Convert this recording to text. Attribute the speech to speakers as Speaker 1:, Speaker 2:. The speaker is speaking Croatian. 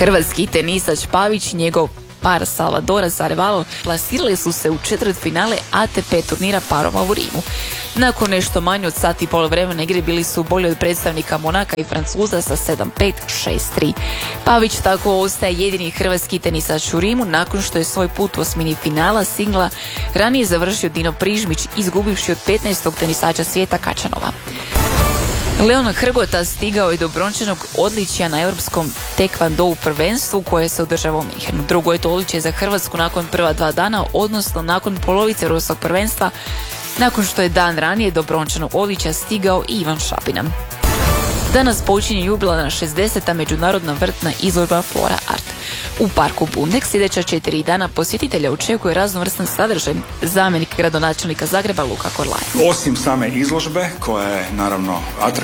Speaker 1: Hrvatski tenisač Pavić, njegov par Salvador Carvalho plasirali su se u četvrtfinale ATP turnira parova u Rimu. Nakon nešto manje od sat i pol vremena igre bili su bolji od predstavnika Monaka i Francuza sa 7-5, 6-3. Pavić tako ostaje jedini hrvatski tenisač u Rimu nakon što je svoj put u osmini finala singla ranije završio Dino Prižmić, izgubivši od 15. tenisača svijeta Kačanova. Leon Hrgota stigao je do brončanog odličja na europskom tekvandou prvenstvu koje se održava u Minhenu. Drugo je to odličje za Hrvatsku nakon prva 2 dana, odnosno nakon polovice europskog prvenstva, nakon što je dan ranije do brončanog odličja stigao i Ivan Šapina. Danas počinje jubilarna 60. međunarodna vrtna izložba Flora Art. U parku Bundek sljedeća 4 dana posjetitelja očekuje raznovrstan sadržaj. Zamjenik gradonačelnika Zagreba Luka Korlaj.
Speaker 2: Osim same izložbe, koja je naravno